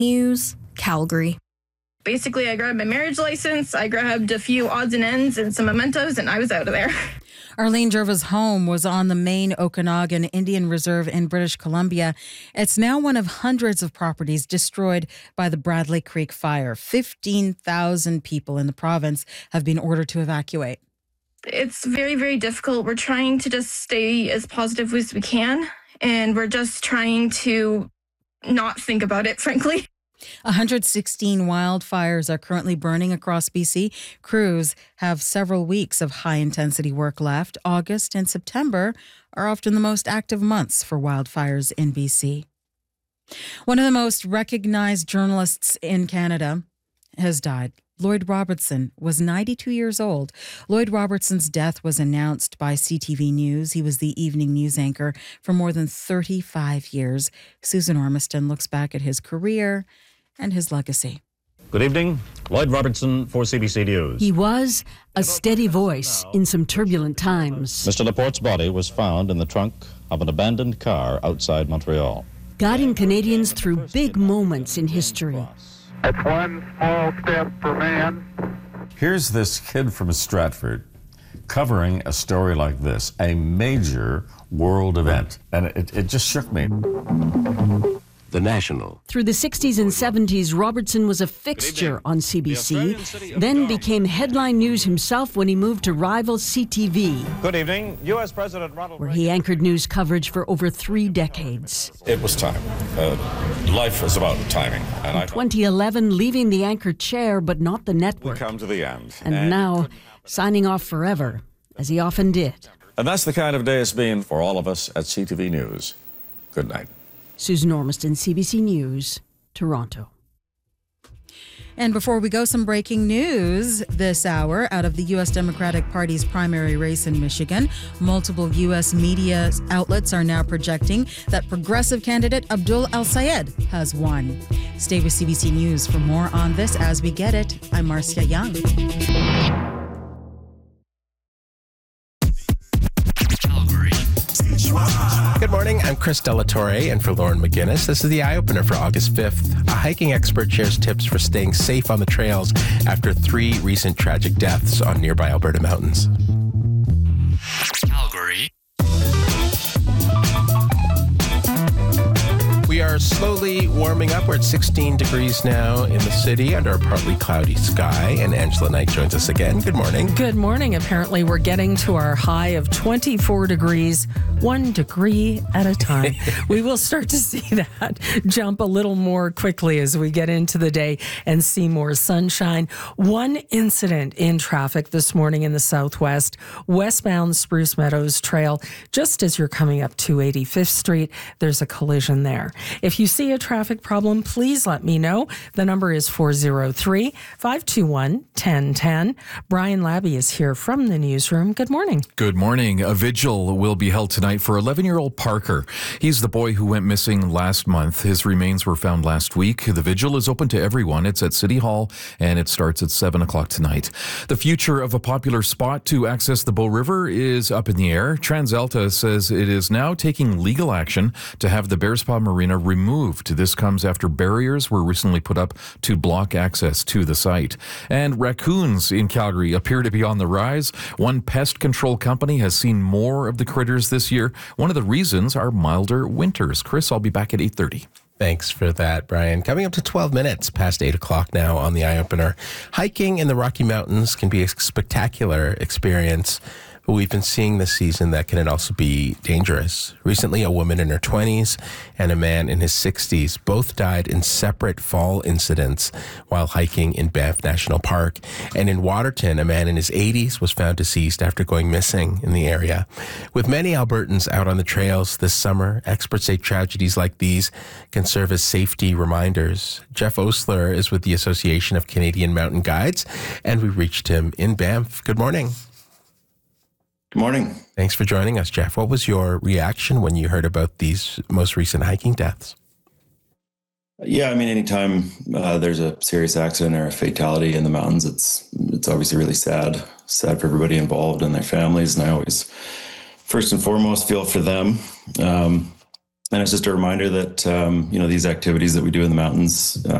News, Calgary. Basically, I grabbed my marriage license, I grabbed a few odds and ends and some mementos, and I was out of there. Arlene Jerva's home was on the main Okanagan Indian Reserve in British Columbia. It's now one of hundreds of properties destroyed by the Bradley Creek fire. 15,000 people in the province have been ordered to evacuate. It's very, very difficult. We're trying to just stay as positive as we can, and we're just trying to not think about it, frankly. 116 wildfires are currently burning across BC. Crews have several weeks of high-intensity work left. August and September are often the most active months for wildfires in BC. One of the most recognized journalists in Canada has died. Lloyd Robertson was 92 years old. Lloyd Robertson's death was announced by CTV News. He was the evening news anchor for more than 35 years. Susan Ormiston looks back at his career and his legacy. Good evening. Lloyd Robertson for CBC News. He was a steady voice in some turbulent times. Mr. Laporte's body was found in the trunk of an abandoned car outside Montreal. Guiding Canadians through big moments in history. It's one small step for man. Here's this kid from Stratford covering a story like this, a major world event, and it just shook me. The National. Through the 60s and 70s, Robertson was a fixture on CBC, then became headline news himself when he moved to rival CTV. Good evening. U.S. President Ronald Where he anchored news coverage for over 3 decades. It was time. Life is about timing. And In 2011, leaving the anchor chair, but not the network. We come to the end. And now, signing off forever, as he often did. And that's the kind of day it's been for all of us at CTV News. Good night. Susan Ormiston, CBC News, Toronto. And before we go, some breaking news this hour out of the U.S. Democratic Party's primary race in Michigan. Multiple U.S. media outlets are now projecting that progressive candidate Abdul El-Sayed has won. Stay with CBC News for more on this as we get it. I'm Marcia Young. Good morning, I'm Chris Delatorre, and for Lauren McGinnis, this is the Eye Opener for August 5th. A hiking expert shares tips for staying safe on the trails after 3 recent tragic deaths on nearby Alberta mountains. Calgary. We are slowly warming up. We're at 16 degrees now in the city under a partly cloudy sky. And Angela Knight joins us again. Good morning. Good morning. Apparently, we're getting to our high of 24 degrees, 1 degree at a time. We will start to see that jump a little more quickly as we get into the day and see more sunshine. One incident in traffic this morning in the southwest, westbound Spruce Meadows Trail. Just as you're coming up to 85th Street, there's a collision there. If you see a traffic problem, please let me know. The number is 403-521-1010. Brian Labby is here from the newsroom. Good morning. Good morning. A vigil will be held tonight for 11-year-old Parker. He's the boy who went missing last month. His remains were found last week. The vigil is open to everyone. It's at City Hall, and it starts at 7 o'clock tonight. The future of a popular spot to access the Bow River is up in the air. TransAlta says it is now taking legal action to have the Bearspaw Marina removed. This comes after barriers were recently put up to block access to the site. And raccoons in Calgary appear to be on the rise. One pest control company has seen more of the critters this year. One of the reasons are milder winters. Chris, I'll be back at 8:30. Thanks for that, Brian. Coming up to 12 minutes past 8 o'clock now on the Eye Opener. Hiking in the Rocky Mountains can be a spectacular experience, but we've been seeing this season that can also be dangerous. Recently, a woman in her 20s and a man in his 60s both died in separate fall incidents while hiking in Banff National Park. And in Waterton, a man in his 80s was found deceased after going missing in the area. With many Albertans out on the trails this summer, experts say tragedies like these can serve as safety reminders. Jeff Osler is with the Association of Canadian Mountain Guides, and we reached him in Banff. Good morning. Good morning. Thanks for joining us, Jeff. What was your reaction when you heard about these most recent hiking deaths? Yeah, I mean, anytime there's a serious accident or a fatality in the mountains, it's obviously really sad for everybody involved and their families. And I always, first and foremost, feel for them. And it's just a reminder that, these activities that we do in the mountains